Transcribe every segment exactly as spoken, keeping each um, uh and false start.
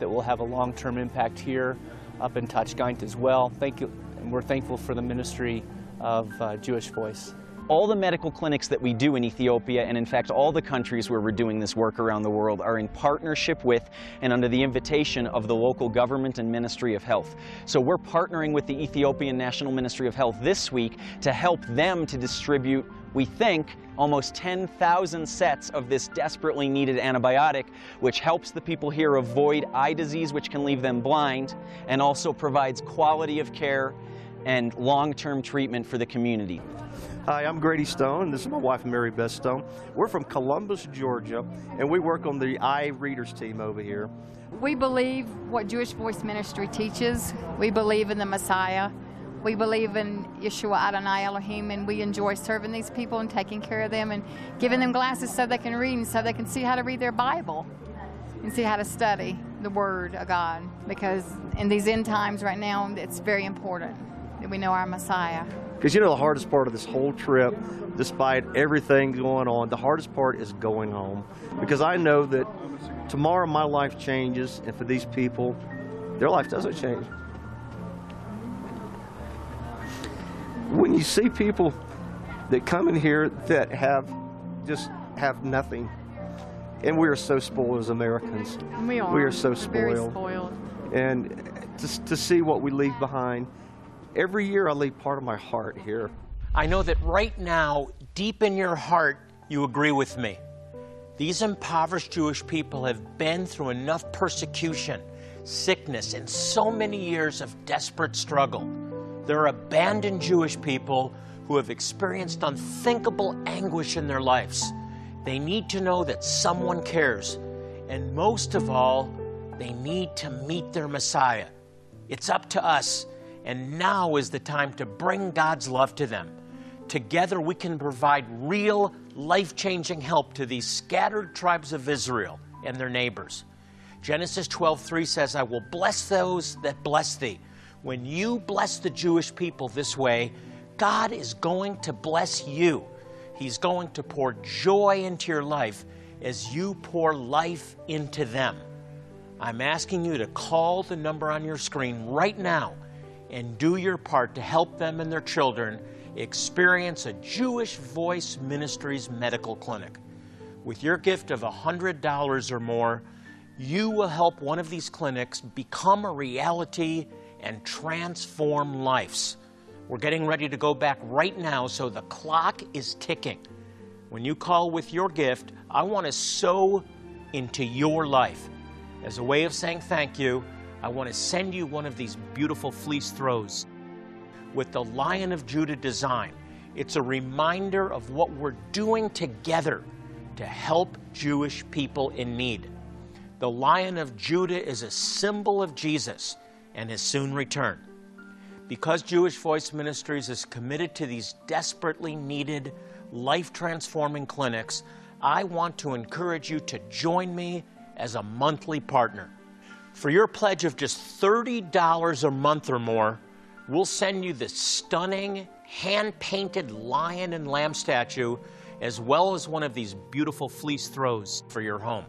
that will have a long-term impact here up in Tachgaint as well. Thank you, and we're thankful for the ministry of uh, Jewish Voice. All the medical clinics that we do in Ethiopia, and in fact all the countries where we're doing this work around the world, are in partnership with and under the invitation of the local government and Ministry of Health. So we're partnering with the Ethiopian National Ministry of Health this week to help them to distribute, we think, almost ten thousand sets of this desperately needed antibiotic, which helps the people here avoid eye disease, which can leave them blind, and also provides quality of care and long-term treatment for the community. Hi, I'm Grady Stone. This is my wife, Mary Beth Stone. We're from Columbus, Georgia, and we work on the eye readers team over here. We believe what Jewish Voice Ministry teaches. We believe in the Messiah. We believe in Yeshua Adonai Elohim, and we enjoy serving these people and taking care of them and giving them glasses so they can read and so they can see how to read their Bible and see how to study the Word of God. Because in these end times right now, it's very important that we know our Messiah. Because, you know, the hardest part of this whole trip, despite everything going on, the hardest part is going home. Because I know that tomorrow my life changes, and for these people, their life doesn't change. When you see people that come in here that have just have nothing, and we are so spoiled as Americans. We are. We are so We're spoiled. very spoiled. And to, to see what we leave behind. Every year I leave part of my heart here. I know that right now, deep in your heart, you agree with me. These impoverished Jewish people have been through enough persecution, sickness, and so many years of desperate struggle. They're abandoned Jewish people who have experienced unthinkable anguish in their lives. They need to know that someone cares. And most of all, they need to meet their Messiah. It's up to us. And now is the time to bring God's love to them. Together we can provide real, life-changing help to these scattered tribes of Israel and their neighbors. Genesis twelve three says, I will bless those that bless thee. When you bless the Jewish people this way, God is going to bless you. He's going to pour joy into your life as you pour life into them. I'm asking you to call the number on your screen right now and do your part to help them and their children experience a Jewish Voice Ministries medical clinic. With your gift of one hundred dollars or more, you will help one of these clinics become a reality and transform lives. We're getting ready to go back right now, so the clock is ticking. When you call with your gift, I want to sow into your life. As a way of saying thank you, I want to send you one of these beautiful fleece throws with the Lion of Judah design. It's a reminder of what we're doing together to help Jewish people in need. The Lion of Judah is a symbol of Jesus and his soon return. Because Jewish Voice Ministries is committed to these desperately needed, life-transforming clinics, I want to encourage you to join me as a monthly partner. For your pledge of just thirty dollars a month or more, we'll send you this stunning, hand-painted lion and lamb statue, as well as one of these beautiful fleece throws for your home.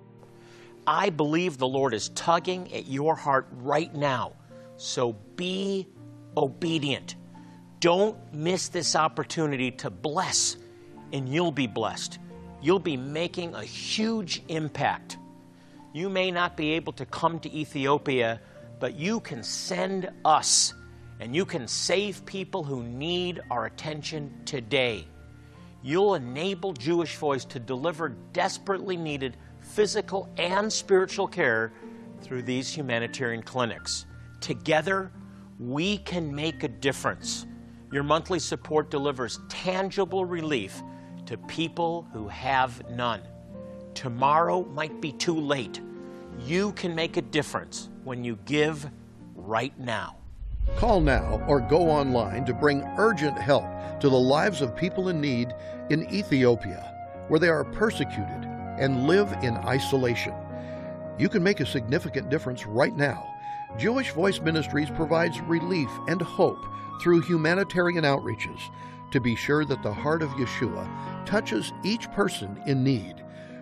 I believe the Lord is tugging at your heart right now, so be obedient. Don't miss this opportunity to bless, and you'll be blessed. You'll be making a huge impact. You may not be able to come to Ethiopia, but you can send us, and you can save people who need our attention today. You'll enable Jewish Voice to deliver desperately needed physical and spiritual care through these humanitarian clinics. Together, we can make a difference. Your monthly support delivers tangible relief to people who have none. Tomorrow might be too late. You can make a difference when you give right now. Call now or go online to bring urgent help to the lives of people in need in Ethiopia, where they are persecuted and live in isolation. You can make a significant difference right now. Jewish Voice Ministries provides relief and hope through humanitarian outreaches to be sure that the heart of Yeshua touches each person in need.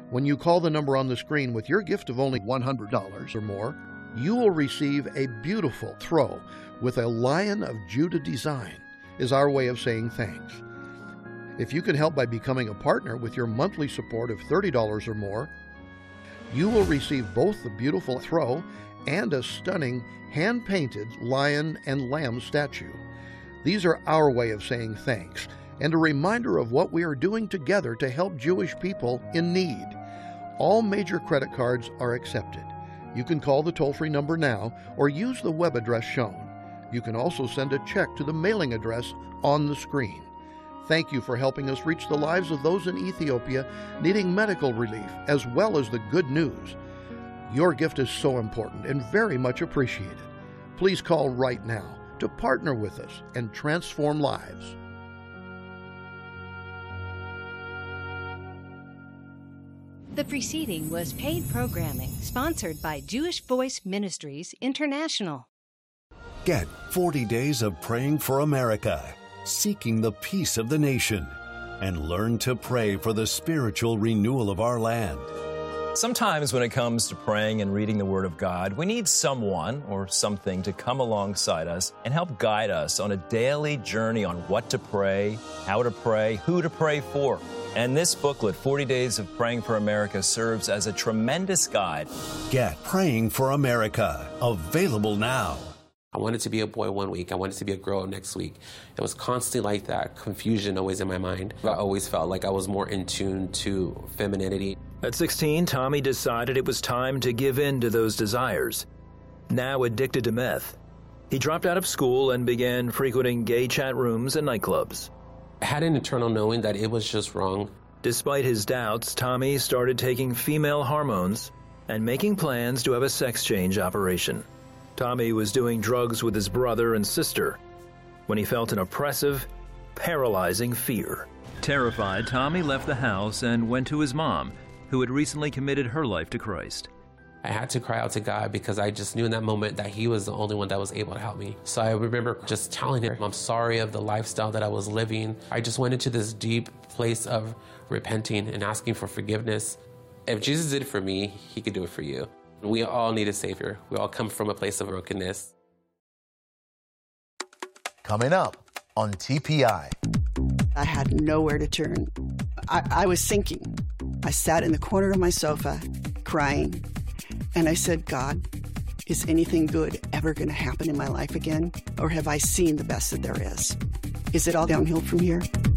When you call the number on the screen with your gift of only one hundred dollars or more, you will receive a beautiful throw with a Lion of Judah design, is our way of saying thanks. If you can help by becoming a partner with your monthly support of thirty dollars or more, you will receive both the beautiful throw and a stunning hand-painted lion and lamb statue. These are our way of saying thanks and a reminder of what we are doing together to help Jewish people in need. All major credit cards are accepted. You can call the toll-free number now or use the web address shown. You can also send a check to the mailing address on the screen. Thank you for helping us reach the lives of those in Ethiopia needing medical relief as well as the good news. Your gift is so important and very much appreciated. Please call right now to partner with us and transform lives. The preceding was paid programming sponsored by Jewish Voice Ministries International. Get forty days of praying for America, seeking the peace of the nation, and learn to pray for the spiritual renewal of our land. Sometimes when it comes to praying and reading the Word of God, we need someone or something to come alongside us and help guide us on a daily journey on what to pray, how to pray, who to pray for. And this booklet, forty days of Praying for America, serves as a tremendous guide. Get Praying for America, available now. I wanted to be a boy one week. I wanted to be a girl next week. It was constantly like that, confusion always in my mind. I always felt like I was more in tune to femininity. At sixteen, Tommy decided it was time to give in to those desires. Now addicted to meth, he dropped out of school and began frequenting gay chat rooms and nightclubs. I had an internal knowing that it was just wrong. Despite his doubts, Tommy started taking female hormones and making plans to have a sex change operation. Tommy was doing drugs with his brother and sister when he felt an oppressive, paralyzing fear. Terrified, Tommy left the house and went to his mom, who had recently committed her life to Christ. I had to cry out to God because I just knew in that moment that He was the only one that was able to help me. So I remember just telling her, I'm sorry of the lifestyle that I was living. I just went into this deep place of repenting and asking for forgiveness. If Jesus did it for me, He could do it for you. We all need a Savior. We all come from a place of brokenness. Coming up on T P I. I had nowhere to turn. I, I was sinking. I sat in the corner of my sofa, crying, and I said, God, is anything good ever going to happen in my life again? Or have I seen the best that there is? Is it all downhill from here?